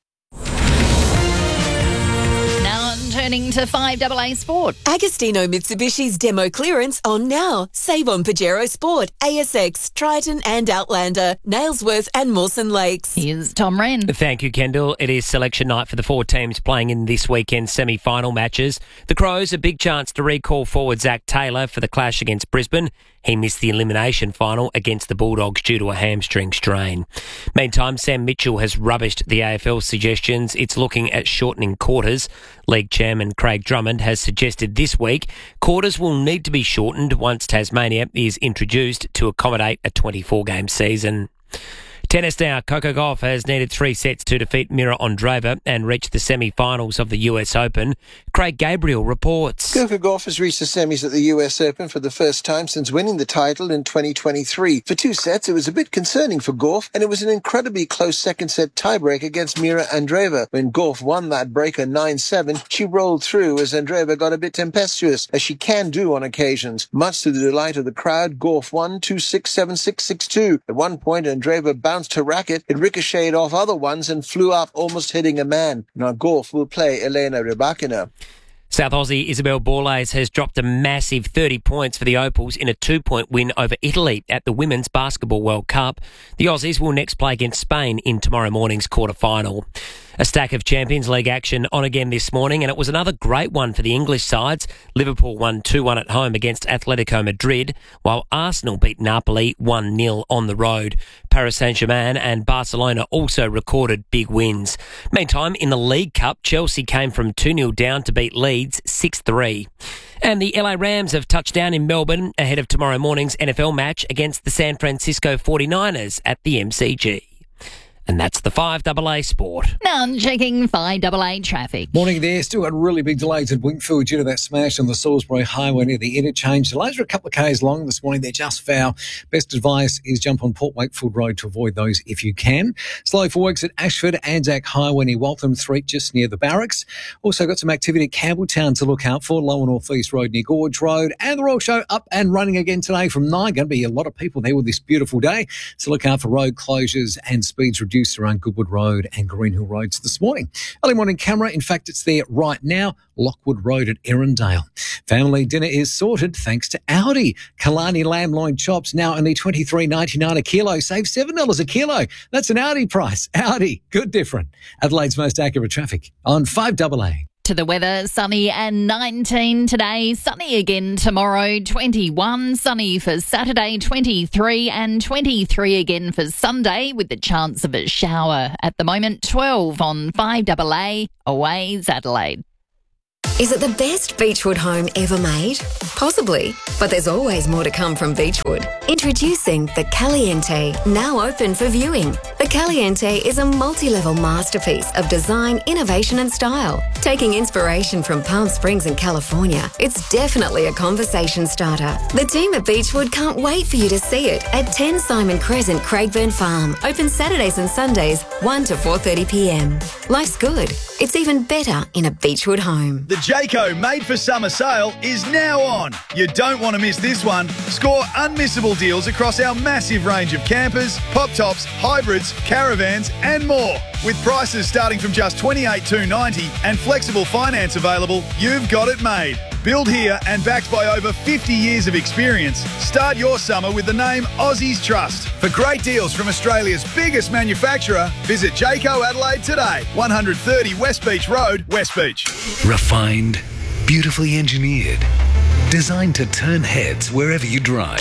Now turning to five A A Sport. Agostino Mitsubishi's demo clearance on now. Save on Pajero Sport, A S X, Triton and Outlander, Nailsworth and Mawson Lakes. Here's Tom Wren. Thank you, Kendall. It is selection night for the four teams playing in this weekend's semi-final matches. The Crows, a big chance to recall forward Zach Taylor for the clash against Brisbane. He missed the elimination final against the Bulldogs due to a hamstring strain. Meantime, Sam Mitchell has rubbished the A F L's suggestions. It's looking at shortening quarters. League chairman Craig Drummond has suggested this week quarters will need to be shortened once Tasmania is introduced to accommodate a twenty-four game season. Tennis now. Coco Gauff has needed three sets to defeat Mira Andreeva and reach the semi-finals of the U S Open. Craig Gabriel reports. Coco Gauff has reached the semis at the U S Open for the first time since winning the title in twenty twenty-three. For two sets, it was a bit concerning for Gauff, and it was an incredibly close second-set tiebreak against Mira Andreeva. When Gauff won that breaker nine seven, she rolled through as Andreeva got a bit tempestuous, as she can do on occasions. Much to the delight of the crowd, Gauff won two six, seven six, six two. At one point, Andreeva bounced her racket, it ricocheted off other ones and flew up, almost hitting a man. Now Gauff will play Elena Rybakina. South Aussie Isabel Borlase has dropped a massive thirty points for the Opals in a two-point win over Italy at the Women's Basketball World Cup. The Aussies will next play against Spain in tomorrow morning's quarter-final. A stack of Champions League action on again this morning, and it was another great one for the English sides. Liverpool won two one at home against Atletico Madrid, while Arsenal beat Napoli one nil on the road. Paris Saint-Germain and Barcelona also recorded big wins. Meantime, in the League Cup, Chelsea came from two nil down to beat Leeds six three. And the L A Rams have touched down in Melbourne ahead of tomorrow morning's N F L match against the San Francisco forty-niners at the M C G. And that's the five A A Sport. Now checking five A A traffic. Morning there. Still got really big delays at Wingfield due to that smash on the Salisbury Highway near the interchange. Delays are a couple of k's long this morning. They're just foul. Best advice is jump on Port Wakefield Road to avoid those if you can. Slow for works at Ashford, Anzac Highway near Waltham Street, just near the barracks. Also got some activity at Campbelltown to look out for. Lower North East Road near Gorge Road. And the Royal Show up and running again today from nine. Going to be a lot of people there with this beautiful day. So look out for road closures and speeds reduced reduced around Goodwood Road and Greenhill Roads this morning. Early morning camera, in fact, it's there right now, Lockwood Road at Erindale. Family dinner is sorted thanks to Audi. Kalani lamb loin chops now only twenty-three ninety-nine a kilo. Save seven dollars a kilo. That's an Audi price. Audi, good different. Adelaide's most accurate traffic on five double A. To the weather, sunny and nineteen today, sunny again tomorrow, twenty-one, sunny for Saturday, twenty-three, and twenty-three again for Sunday with the chance of a shower. At the moment, twelve on five double A, Aways Adelaide. Is it the best Beechwood home ever made? Possibly, but there's always more to come from Beechwood. Introducing the Caliente, now open for viewing. The Caliente is a multi-level masterpiece of design, innovation and style. Taking inspiration from Palm Springs and California, it's definitely a conversation starter. The team at Beechwood can't wait for you to see it at ten Simon Crescent, Craigburn Farm. Open Saturdays and Sundays, one to four thirty p m. Life's good. It's even better in a Beechwood home. The Jayco Made for Summer sale is now on. You don't want to miss this one. Score unmissable deals across our massive range of campers, pop tops, hybrids, caravans and more. With prices starting from just twenty-eight thousand two hundred ninety dollars and flexible finance available, you've got it made. Built here and backed by over fifty years of experience, start your summer with the name Aussies Trust. For great deals from Australia's biggest manufacturer, visit Jayco Adelaide today. one thirty West Beach Road, West Beach. Refined, beautifully engineered, designed to turn heads wherever you drive.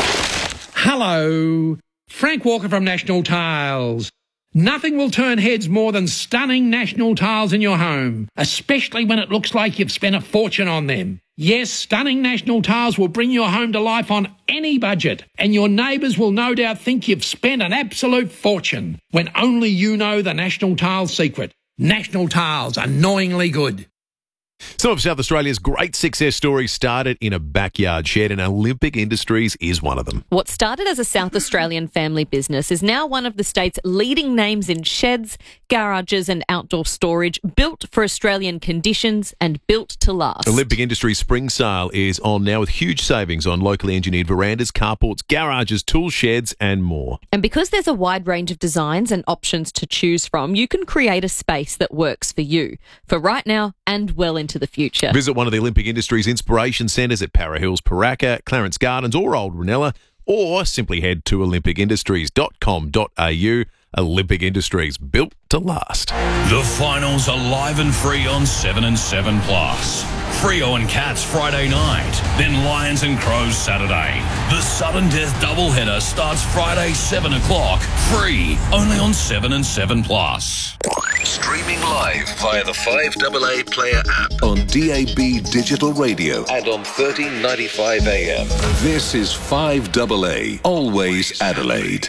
Hello, Frank Walker from National Tiles. Nothing will turn heads more than stunning National Tiles in your home, especially when it looks like you've spent a fortune on them. Yes, stunning National Tiles will bring your home to life on any budget, and your neighbours will no doubt think you've spent an absolute fortune, when only you know the National Tiles secret. National Tiles, annoyingly good. Some of South Australia's great success stories started in a backyard shed, and Olympic Industries is one of them. What started as a South Australian family business is now one of the state's leading names in sheds, garages and outdoor storage, built for Australian conditions and built to last. Olympic Industries Spring Sale is on now with huge savings on locally engineered verandas, carports, garages, tool sheds and more. And because there's a wide range of designs and options to choose from, you can create a space that works for you, for right now and well into the future. Visit one of the Olympic Industries Inspiration Centres at Para Hills, Paraka, Clarence Gardens or Old Ranella, or simply head to olympic industries dot com dot a u. Olympic Industries, built to last. The finals are live and free on seven and seven plus. Freo and Cats Friday night, then Lions and Crows Saturday. The sudden death doubleheader starts Friday seven o'clock, free, only on seven and seven plus. Streaming live via the five double A Player app on D A B Digital Radio and on thirteen ninety-five A M. This is five double A, always Adelaide.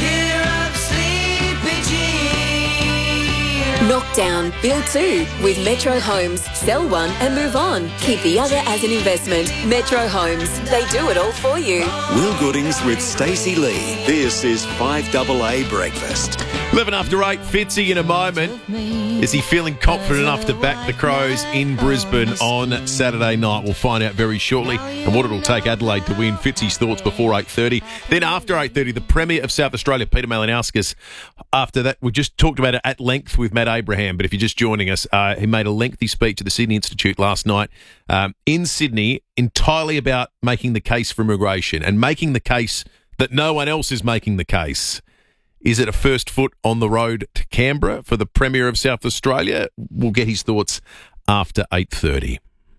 Knockdown, build two with Metro Homes. Sell one and move on. Keep the other as an investment. Metro Homes, they do it all for you. Will Goodings with Stacey Lee. This is five double A Breakfast. eleven after eight, Fitzy in a moment. Is he feeling confident enough to back the Crows in Brisbane on Saturday night? We'll find out very shortly, and what it'll take Adelaide to win. Fitzy's thoughts before eight thirty. Then after eight thirty, the Premier of South Australia, Peter Malinauskas. After that, we just talked about it at length with Matt Abraham, but if you're just joining us, uh, he made a lengthy speech at the Sydney Institute last night um, in Sydney, entirely about making the case for immigration and making the case that no one else is making the case. Is it a first foot on the road to Canberra for the Premier of South Australia? We'll get his thoughts after eight thirty.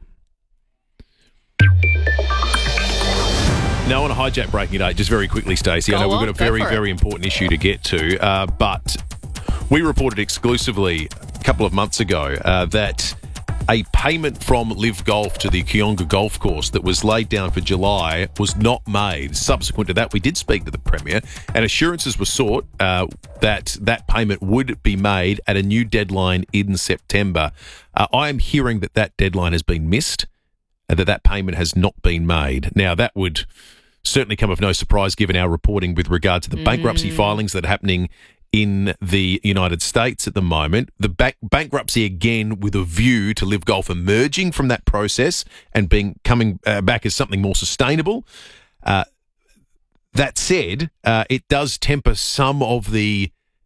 Now, I want to hijack breaking day just very quickly, Stacey. I know we've got a very, very important issue to get to, uh, but we reported exclusively a couple of months ago uh, that a payment from Live Golf to the Kionga Golf Course that was laid down for July was not made. Subsequent to that, we did speak to the Premier, and assurances were sought uh, that that payment would be made at a new deadline in September. Uh, I am hearing that that deadline has been missed, and that that payment has not been made. Now, that would certainly come of no surprise given our reporting with regard to the mm. bankruptcy filings that are happening in the United States at the moment. The back, bankruptcy, again, with a view to Live Golf emerging from that process and being coming uh, back as something more sustainable. Uh, that said, uh, it does temper some of the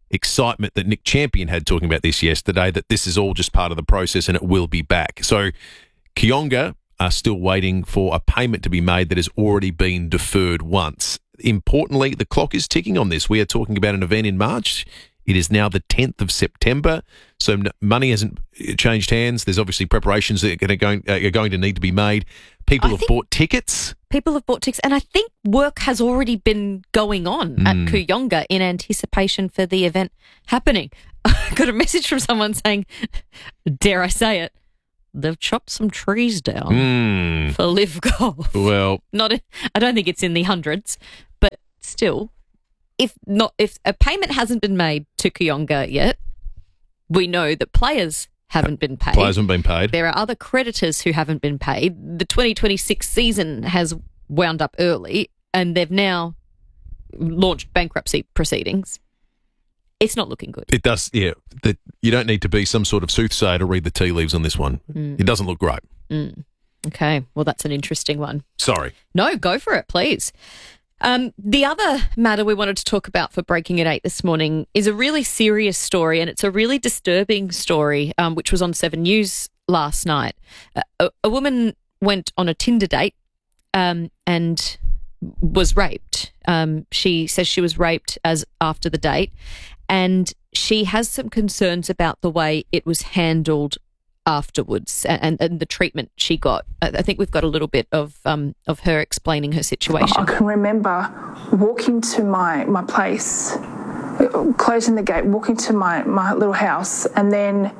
excitement that Nick Champion had talking about this yesterday, that this is all just part of the process and it will be back. So Kooyonga are still waiting for a payment to be made that has already been deferred once. Importantly, the clock is ticking on this. We are talking about an event in March. It is now the tenth of September, so money hasn't changed hands. There's obviously preparations that are going, are going to need to be made. People I have bought tickets. People have bought tickets, and I think work has already been going on Mm. at Kooyonga in anticipation for the event happening. I got a message from someone saying, dare I say it, they've chopped some trees down Mm. for Live Golf. Well, Not, a, I don't think it's in the hundreds, but still, if not, if a payment hasn't been made to Kooyonga yet, we know that players haven't been paid. Players haven't been paid. There are other creditors who haven't been paid. The twenty twenty-six season has wound up early, and they've now launched bankruptcy proceedings. It's not looking good. It does, yeah. The, you don't need to be some sort of soothsayer to read the tea leaves on this one. Mm. It doesn't look great. Mm. Okay, well, that's an interesting one. Sorry. No, go for it, please. Um, the other matter we wanted to talk about for Breaking at Eight this morning is a really serious story, and it's a really disturbing story, um, which was on Seven News last night. Uh, a, a woman went on a Tinder date um, and was raped. Um, she says she was raped as after the date, and she has some concerns about the way it was handled afterwards and, and the treatment she got. I I think we've got a little bit of um, of her explaining her situation. I can remember walking to my, my place, closing the gate, walking to my, my little house, and then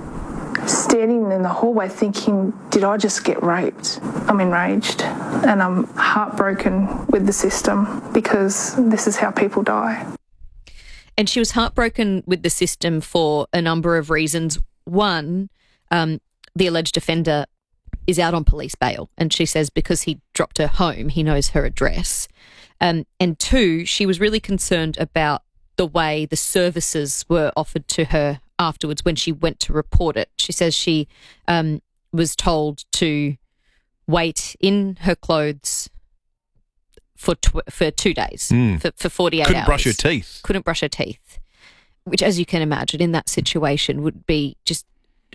standing in the hallway thinking, did I just get raped? I'm enraged and I'm heartbroken with the system because this is how people die. And she was heartbroken with the system for a number of reasons. One, um, the alleged offender is out on police bail, and she says because he dropped her home, he knows her address. Um, and two, she was really concerned about the way the services were offered to her afterwards when she went to report it. She says she um, was told to wait in her clothes for tw- for two days, Mm. for, for forty-eight Couldn't hours. brush her teeth. Couldn't brush her teeth, which, as you can imagine, in that situation would be just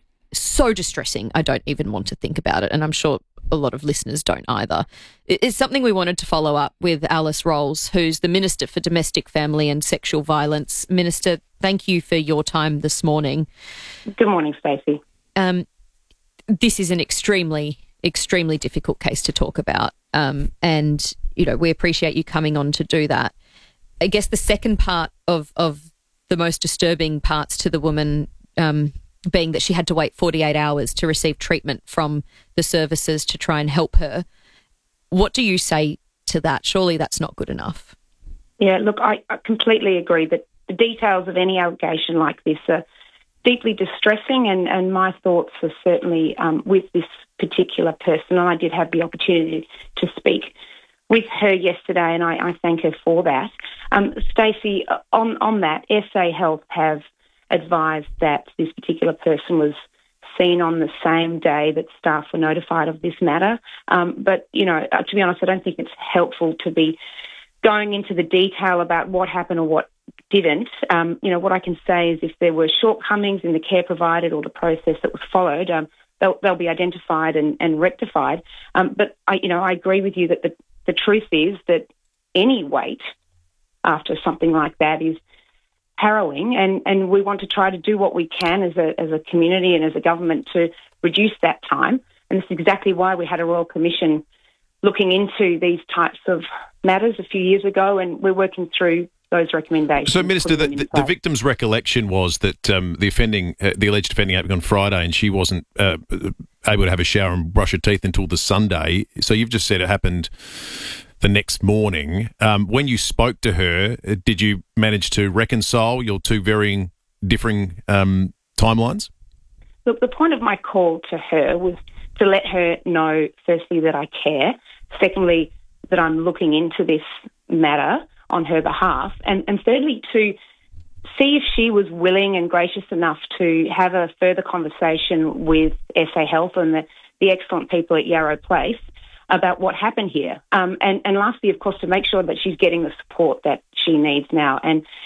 so distressing. I don't even want to think about it, and I'm sure a lot of listeners don't either. It's something we wanted to follow up with Alice Rolls, who's the Minister for Domestic, Family and Sexual Violence. Minister, thank you for your time this morning. Good morning, Stacey. Um, this is an extremely, extremely difficult case to talk about, um, and you know we appreciate you coming on to do that. I guess the second part of of the most disturbing parts to the woman um, being that she had to wait forty-eight hours to receive treatment from the services to try and help her. What do you say to that? Surely that's not good enough. Yeah, look, I, I completely agree that the details of any allegation like this are deeply distressing, and, and my thoughts are certainly um, with this particular person, and I did have the opportunity to speak with her yesterday, and I, I thank her for that. Um, Stacey, on, on that, S A Health have advised that this particular person was seen on the same day that staff were notified of this matter. Um, but, you know, uh, to be honest, I don't think it's helpful to be going into the detail about what happened or what didn't. Um, you know, what I can say is if there were shortcomings in the care provided or the process that was followed, um, they'll, they'll be identified and, and rectified. Um, but, I, you know, I agree with you that the, the truth is that any wait after something like that is harrowing, and, and we want to try to do what we can as a as a community and as a government to reduce that time. And this is exactly why we had a Royal Commission looking into these types of matters a few years ago, and we're working through those recommendations. So, Minister, the, the, the victim's recollection was that um, the offending, uh, the alleged offending happened on Friday, and she wasn't uh, able to have a shower and brush her teeth until the Sunday. So you've just said it happened the next morning. Um, when you spoke to her, did you manage to reconcile your two varying, differing um, timelines? Look, the point of my call to her was to let her know, firstly, that I care, secondly, that I'm looking into this matter on her behalf, and, and thirdly, to see if she was willing and gracious enough to have a further conversation with S A Health and the, the excellent people at Yarrow Place about what happened here. Um, and, and lastly, of course, to make sure that she's getting the support that she needs now. And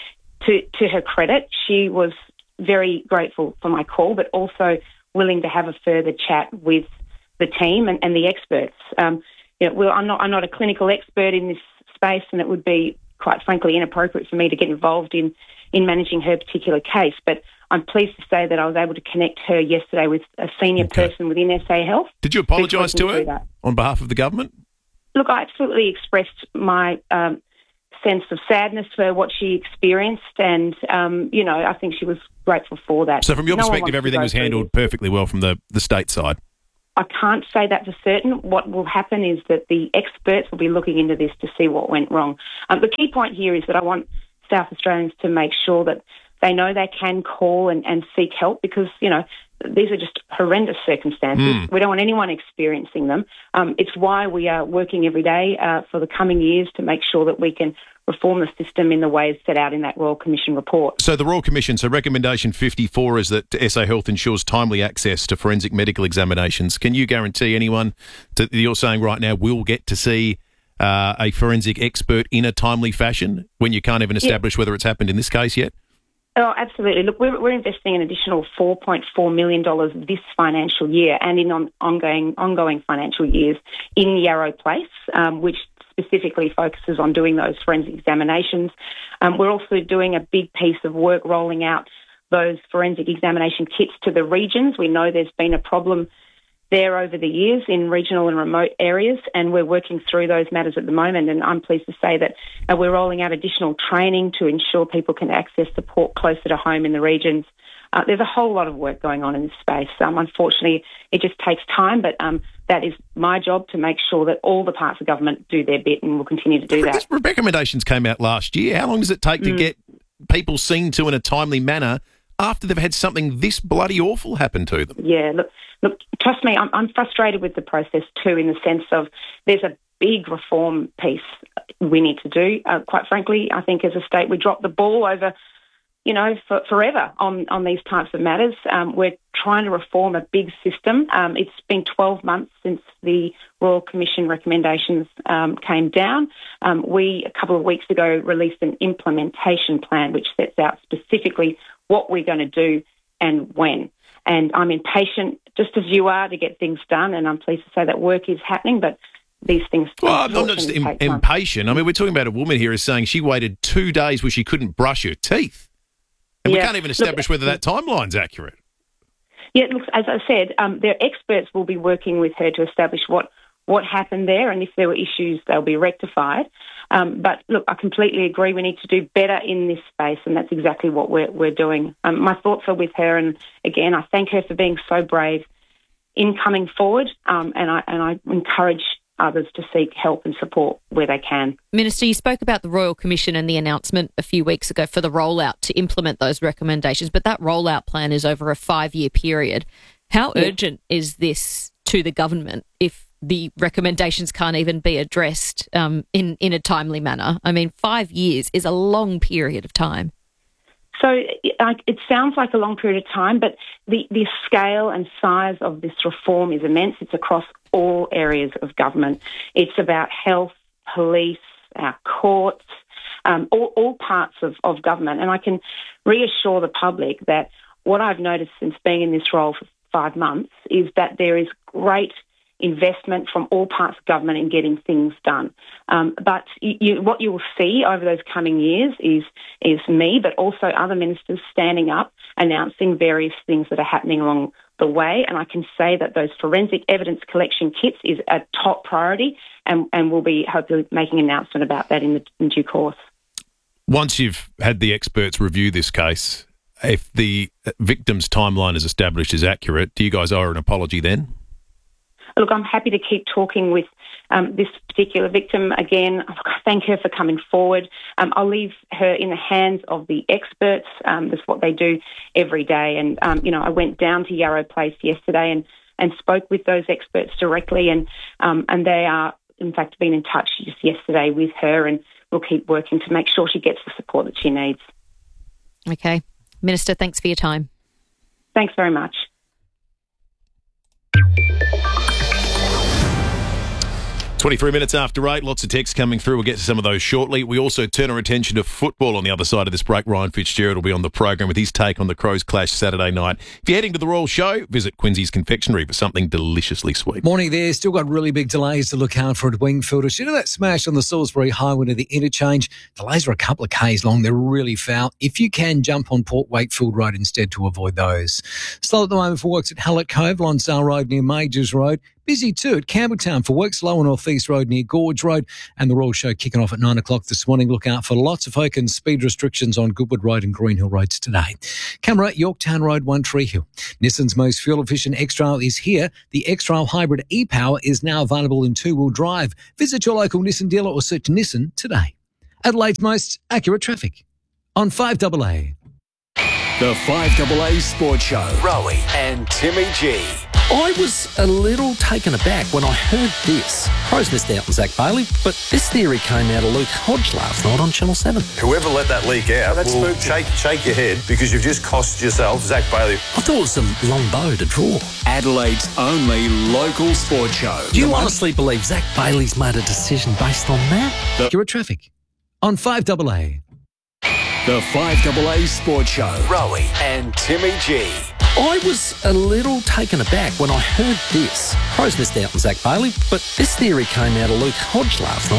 to, to her credit, she was very grateful for my call, but also willing to have a further chat with the team and, and the experts. Um, you know, well, I'm not I'm not a clinical expert in this space, and it would be, quite frankly, inappropriate for me to get involved in, in managing her particular case. But I'm pleased to say that I was able to connect her yesterday with a senior Okay. person within S A Health. Did you apologise who's to working her through that. on behalf of the government? Look, I absolutely expressed my um, sense of sadness for what she experienced, and, um, you know, I think she was grateful for that. So from your No one perspective, wants to everything go was through handled perfectly well from the, the state side? I can't say that for certain. What will happen is that the experts will be looking into this to see what went wrong. Um, the key point here is that I want South Australians to make sure that they know they can call and, and seek help, because, you know, these are just horrendous circumstances. Mm. We don't want anyone experiencing them. Um, it's why we are working every day uh, for the coming years to make sure that we can reform the system in the ways set out in that Royal Commission report. So the Royal Commission, so recommendation fifty-four is that S A Health ensures timely access to forensic medical examinations. Can you guarantee anyone that you're saying right now will get to see uh, a forensic expert in a timely fashion when you can't even establish Yeah. whether it's happened in this case yet? Oh, absolutely. Look, we're, we're investing an additional four point four million dollars this financial year and in on, ongoing ongoing financial years in Yarrow Place, um, which specifically focuses on doing those forensic examinations. Um, we're also doing a big piece of work rolling out those forensic examination kits to the regions. We know there's been a problem there over the years in regional and remote areas, and we're working through those matters at the moment. And I'm pleased to say that uh, we're rolling out additional training to ensure people can access support closer to home in the regions. Uh, there's a whole lot of work going on in this space. Um, unfortunately, it just takes time, but um, that is my job to make sure that all the parts of government do their bit, and will continue to do that. These recommendations came out last year. How long does it take to Mm. get people seen to in a timely manner after they've had something this bloody awful happen to them? Yeah, look, look. Trust me, I'm, I'm frustrated with the process too, in the sense of there's a big reform piece we need to do. Uh, quite frankly, I think as a state we dropped the ball over, you know, for, forever on, on these types of matters. Um, we're trying to reform a big system. Um, it's been twelve months since the Royal Commission recommendations um, came down. Um, we, a couple of weeks ago, released an implementation plan which sets out specifically what we're going to do and when. And I'm impatient, just as you are, to get things done, and I'm pleased to say that work is happening, but these things... Well, I'm not just unfortunately im- take time. impatient. I mean, we're talking about a woman here who's saying she waited two days where she couldn't brush her teeth. And we Yeah. can't even Look, establish whether that timeline's accurate. Yeah, look, as I said, um, their experts will be working with her to establish what, what happened there, and if there were issues, they'll be rectified. Um, but look, I completely agree. We need to do better in this space, and that's exactly what we're, we're doing. Um, my thoughts are with her, and again, I thank her for being so brave in coming forward, um, and I and I encourage others to seek help and support where they can. Minister, you spoke about the Royal Commission and the announcement a few weeks ago for the rollout to implement those recommendations, but that rollout plan is over a five-year period. How Yeah. urgent is this to the government if the recommendations can't even be addressed um, in, in a timely manner? I mean, five years is a long period of time. So it, like, it sounds like a long period of time, but the, the scale and size of this reform is immense. It's across all areas of government. It's about health, police, our courts, um, all, all parts of, of government. And I can reassure the public that what I've noticed since being in this role for five months is that there is great investment from all parts of government in getting things done. Um, but you, you, what you will see over those coming years is is me, but also other ministers standing up, announcing various things that are happening along the way. And I can say that those forensic evidence collection kits is a top priority, and, and we'll be hopefully making an announcement about that in, the, in due course. Once you've had the experts review this case, if the victim's timeline is established as accurate, do you guys owe her an apology then? Look, I'm happy to keep talking with um, this particular victim again. Look, I thank her for coming forward. Um, I'll leave her in the hands of the experts. Um, that's what they do every day. And, um, you know, I went down to Yarrow Place yesterday and, and spoke with those experts directly, and um, and they are, in fact, been in touch just yesterday with her, and we'll keep working to make sure she gets the support that she needs. Okay. Minister, thanks for your time. Thanks very much. twenty-three minutes after eight, lots of texts coming through. We'll get to some of those shortly. We also turn our attention to football on the other side of this break. Ryan Fitzgerald will be on the program with his take on the Crows clash Saturday night. If you're heading to the Royal Show, visit Quincy's Confectionery for something deliciously sweet. Morning there. Still got really big delays to look out for at Wingfield. As you know that smash on the Salisbury Highway to the interchange, delays are a couple of k's long. They're really foul. If you can, jump on Port Wakefield Road instead to avoid those. Slow at the moment for works at Hallett Cove, Lonsdale Road near Majors Road. Busy too at Campbelltown for works, Lower North East Road near Gorge Road, and the Royal Show kicking off at nine o'clock this morning. Look out for lots of folk and speed restrictions on Goodwood Road and Greenhill Roads today. Camera, Yorktown Road, One Tree Hill. Nissan's most fuel-efficient X-Trail is here. The X-Trail Hybrid e-Power is now available in two-wheel drive. Visit your local Nissan dealer or search Nissan today. Adelaide's most accurate traffic on five A A. The five A A Sports Show. Rowie and Timmy G. I was a little taken aback when I heard this. Crows missed out on Zach Bailey, but this theory came out of Luke Hodge last night on Channel seven. Whoever let that leak out oh, will shake, shake your head because you've just cost yourself Zach Bailey. I thought it was a long bow to draw. Adelaide only local sports show. Do you honestly believe Zach Bailey's made a decision based on that? The- Accurate traffic on five A A. The five A A Sports Show. Rowie and Timmy G. I was a little taken aback when I heard this. Crows missed out on Zach Bailey, but this theory came out of Luke Hodge last night.